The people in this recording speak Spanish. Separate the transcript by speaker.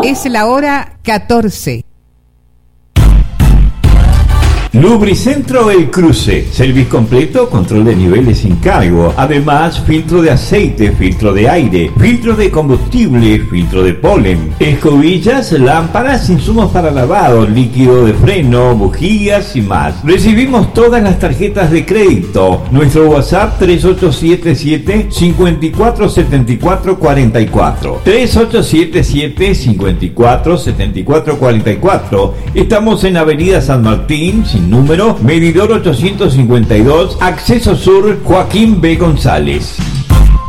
Speaker 1: Es la hora 14.
Speaker 2: Lubricentro El Cruce, servicio completo, control de niveles sin cargo, además filtro de aceite, filtro de aire, filtro de combustible, filtro de polen, escobillas, lámparas, insumos para lavado, líquido de freno, bujías y más. Recibimos todas las tarjetas de crédito. Nuestro WhatsApp 3877 547444 3877 547444. Estamos en Avenida San Martín, número, medidor 852, acceso sur, Joaquín B. González.